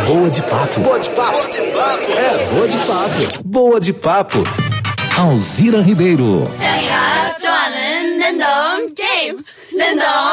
Boa de papo. Boa de papo. Boa de papo. É, boa de papo. Boa de papo. Alzira Ribeiro. 짱이가 좋아하는 랜덤 게임. 랜덤